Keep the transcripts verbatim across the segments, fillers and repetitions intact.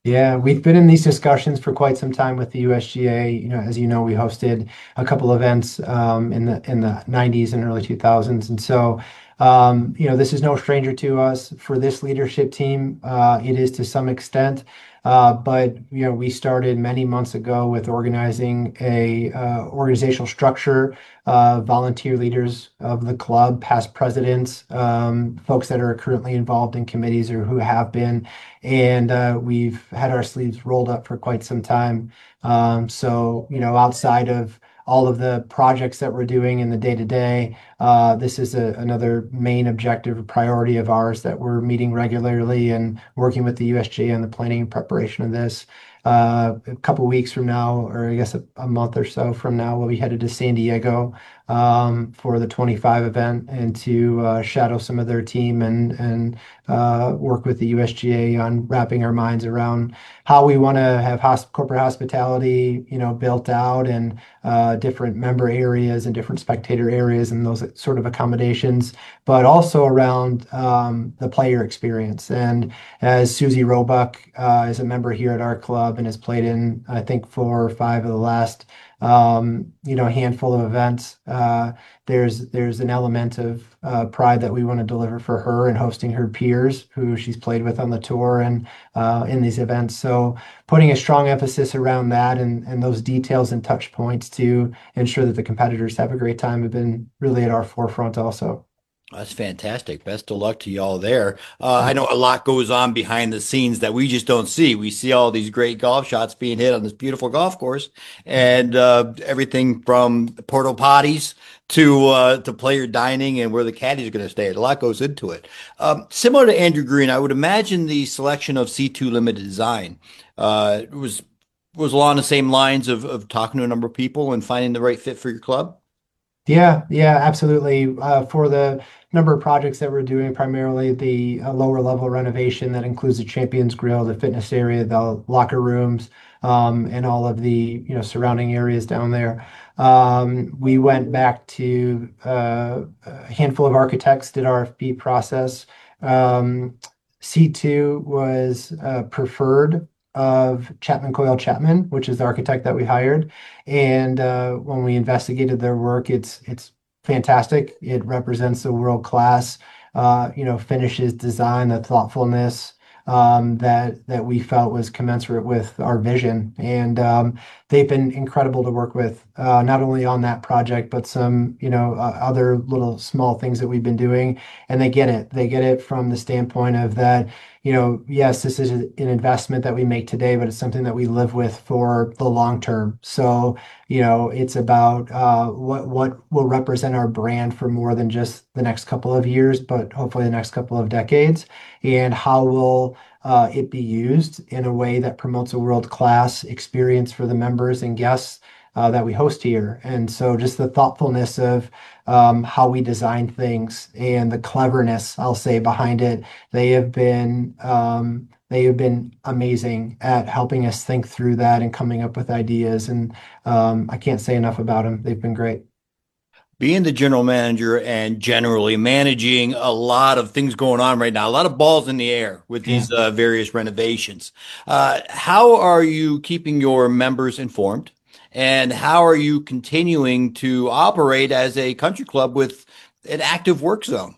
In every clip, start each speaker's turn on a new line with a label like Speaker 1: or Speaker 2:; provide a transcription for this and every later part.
Speaker 1: Yeah, we've been in these discussions for quite some time with the U S G A. You know, as you know, we hosted a couple events um, in the in the nineties and early two thousands, and so um, you know, this is no stranger to us. For this leadership team, uh, it is to some extent. Uh, but you know, we started many months ago with organizing a uh, organizational structure, uh, volunteer leaders of the club, past presidents, um, folks that are currently involved in committees or who have been, and uh, we've had our sleeves rolled up for quite some time. Um, so, you know, outside of all of the projects that we're doing in the day to day, uh, this is a, another main objective, priority of ours that we're meeting regularly and working with the U S G A on the planning and preparation of this. Uh, a couple weeks from now, or I guess a, a month or so from now, we'll be headed to San Diego um, for the twenty-five event and to uh, shadow some of their team and and uh, work with the U S G A on wrapping our minds around how we want to have hosp corporate hospitality, you know, built out and uh, different member areas and different spectator areas and those sort of accommodations, but also around um, the player experience. And as Susie Roebuck uh, is a member here at our club and has played in, I think, four or five of the last um, you know, handful of events. Uh, there's there's an element of uh, pride that we want to deliver for her and hosting her peers who she's played with on the tour and uh, in these events. So putting a strong emphasis around that and, and those details and touch points to ensure that the competitors have a great time have been really at our forefront also.
Speaker 2: That's fantastic. Best of luck to y'all there. Uh, I know a lot goes on behind the scenes that we just don't see. We see all these great golf shots being hit on this beautiful golf course, and uh, everything from porta potties to uh, to player dining and where the caddies are going to stay. A lot goes into it. Um, similar to Andrew Green, I would imagine the selection of C two Limited Design uh, was was along the same lines of of talking to a number of people and finding the right fit for your club.
Speaker 1: Yeah, yeah, absolutely. Uh, for the number of projects that we're doing, primarily the uh, lower level renovation that includes the Champions Grill, the fitness area, the locker rooms, um, and all of the you know surrounding areas down there. Um, we went back to uh, a handful of architects, did R F P process. Um, C two was uh, preferred of Chapman Coyle Chapman, which is the architect that we hired. And uh, when we investigated their work, it's it's fantastic. It represents a world class, uh, you know, finishes, design, the thoughtfulness um, that that we felt was commensurate with our vision. And um, they've been incredible to work with, uh, not only on that project, but some, you know, uh, other little small things that we've been doing. And they get it. They get it from the standpoint of that you know, yes, this is an investment that we make today, but it's something that we live with for the long term. So, you know, it's about uh, what what will represent our brand for more than just the next couple of years, but hopefully the next couple of decades, and how will uh, it be used in a way that promotes a world-class experience for the members and guests uh, that we host here. And so, just the thoughtfulness of um, how we design things and the cleverness, I'll say, behind it. They have been um, they have been amazing at helping us think through that and coming up with ideas. And um, I can't say enough about them. They've been great.
Speaker 2: Being the general manager and generally managing a lot of things going on right now, a lot of balls in the air with
Speaker 1: Yeah.
Speaker 2: these uh, various renovations. Uh, how are you keeping your members informed? And how are you continuing to operate as a country club with an active work zone?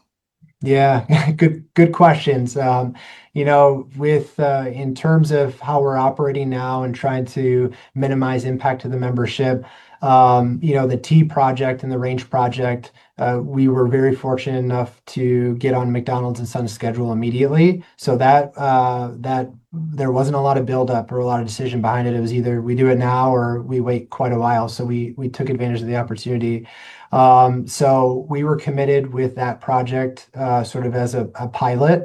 Speaker 1: Yeah, good good questions. Um, you know, with uh, in terms of how we're operating now and trying to minimize impact to the membership, um, you know, the T project and the Range project, uh, we were very fortunate enough to get on McDonald's and Son's schedule immediately. So that uh, that there wasn't a lot of buildup or a lot of decision behind it. It was either we do it now or we wait quite a while. So we we took advantage of the opportunity. Um, so we were committed with that project, uh, sort of as a, a pilot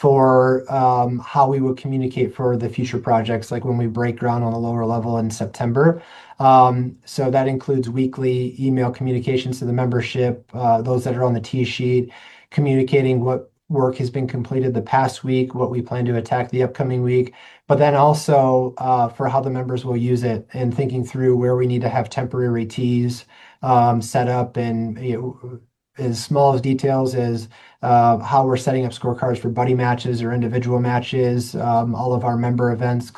Speaker 1: for um, how we would communicate for the future projects, like when we break ground on the lower level in September. Um, so that includes weekly email communications to the membership, uh, those that are on the T sheet, communicating what work has been completed the past week, what we plan to attack the upcoming week, but then also uh, for how the members will use it and thinking through where we need to have temporary tees um, set up and you know, as small as details as uh, how we're setting up scorecards for buddy matches or individual matches, um, all of our member events,